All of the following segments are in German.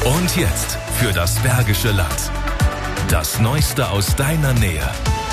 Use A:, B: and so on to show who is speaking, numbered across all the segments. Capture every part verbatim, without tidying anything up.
A: Und jetzt für das Bergische Land. Das Neueste aus deiner Nähe.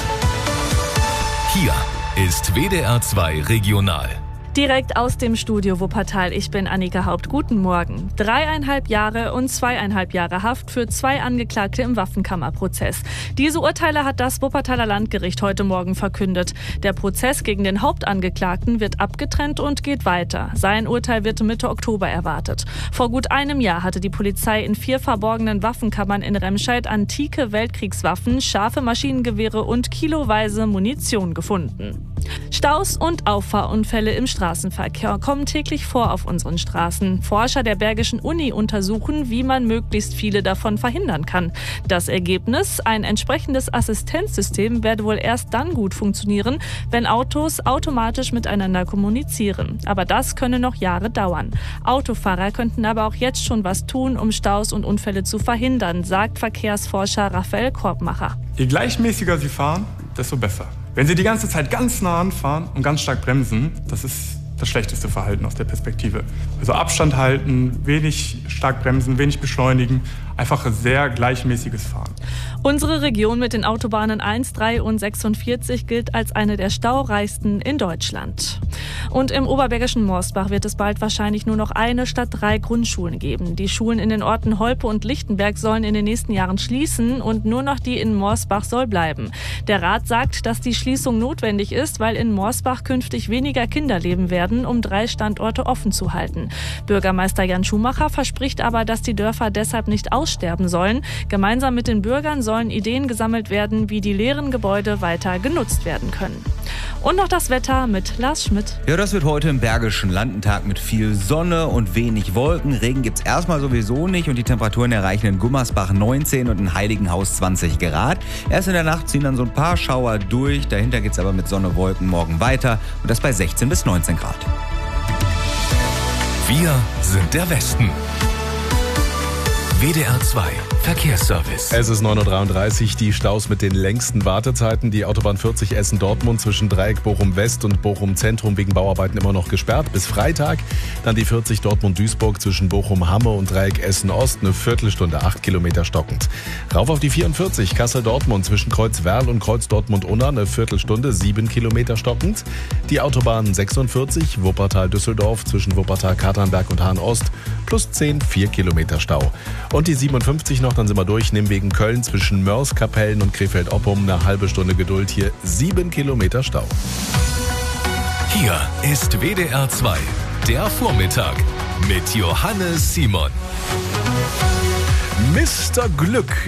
A: Hier ist W D R zwei Regional.
B: Direkt aus dem Studio Wuppertal. Ich bin Annika Haupt. Guten Morgen. Dreieinhalb Jahre und zweieinhalb Jahre Haft für zwei Angeklagte im Waffenkammerprozess. Diese Urteile hat das Wuppertaler Landgericht heute Morgen verkündet. Der Prozess gegen den Hauptangeklagten wird abgetrennt und geht weiter. Sein Urteil wird Mitte Oktober erwartet. Vor gut einem Jahr hatte die Polizei in vier verborgenen Waffenkammern in Remscheid antike Weltkriegswaffen, scharfe Maschinengewehre und kiloweise Munition gefunden. Staus und Auffahrunfälle im Straßenverkehr kommen täglich vor auf unseren Straßen. Forscher der Bergischen Uni untersuchen, wie man möglichst viele davon verhindern kann. Das Ergebnis: ein entsprechendes Assistenzsystem werde wohl erst dann gut funktionieren, wenn Autos automatisch miteinander kommunizieren. Aber das könne noch Jahre dauern. Autofahrer könnten aber auch jetzt schon was tun, um Staus und Unfälle zu verhindern, sagt Verkehrsforscher Raphael Korbmacher.
C: Je gleichmäßiger Sie fahren, desto besser. Wenn Sie die ganze Zeit ganz nah anfahren und ganz stark bremsen, das ist das schlechteste Verhalten aus der Perspektive. Also Abstand halten, wenig stark bremsen, wenig beschleunigen, einfach sehr gleichmäßiges Fahren.
B: Unsere Region mit den Autobahnen eins, drei und sechsundvierzig gilt als eine der staureichsten in Deutschland. Und im oberbergischen Morsbach wird es bald wahrscheinlich nur noch eine statt drei Grundschulen geben. Die Schulen in den Orten Holpe und Lichtenberg sollen in den nächsten Jahren schließen und nur noch die in Morsbach soll bleiben. Der Rat sagt, dass die Schließung notwendig ist, weil in Morsbach künftig weniger Kinder leben werden, um drei Standorte offen zu halten. Bürgermeister Jan Schumacher verspricht aber, dass die Dörfer deshalb nicht aussterben sollen. Gemeinsam mit den Bürgern sollen Ideen gesammelt werden, wie die leeren Gebäude weiter genutzt werden können. Und noch das Wetter mit Lars Schmidt.
D: Ja, das wird heute im Bergischen Land ein Tag mit viel Sonne und wenig Wolken. Regen gibt's erstmal sowieso nicht und die Temperaturen erreichen in Gummersbach neunzehn und in Heiligenhaus zwanzig Grad. Erst in der Nacht ziehen dann so ein paar Schauer durch. Dahinter geht's aber mit Sonne, Wolken morgen weiter und das bei sechzehn bis neunzehn Grad.
A: Wir sind der Westen. W D R zwei Verkehrsservice.
E: Es ist neun Uhr dreiunddreißig, die Staus mit den längsten Wartezeiten. Die Autobahn vierzig Essen-Dortmund zwischen Dreieck Bochum-West und Bochum-Zentrum wegen Bauarbeiten immer noch gesperrt bis Freitag. Dann die vierzig Dortmund-Duisburg zwischen Bochum-Hamme und Dreieck Essen-Ost, eine Viertelstunde, acht Kilometer stockend. Rauf auf die vierundvierzig Kassel-Dortmund zwischen Kreuz-Werl und Kreuz-Dortmund-Unna, eine Viertelstunde, sieben Kilometer stockend. Die Autobahn sechsundvierzig Wuppertal-Düsseldorf zwischen Wuppertal-Katernberg und Hahn-Ost plus zehn, vier Kilometer Stau. Und die siebenundfünfzig noch, dann sind wir durch, Nimwegen Köln zwischen Mörs, Kapellen und Krefeld-Oppum. Eine halbe Stunde Geduld, hier sieben Kilometer Stau.
A: Hier ist W D R zwei, der Vormittag mit Johannes Simon.
E: Mister Glück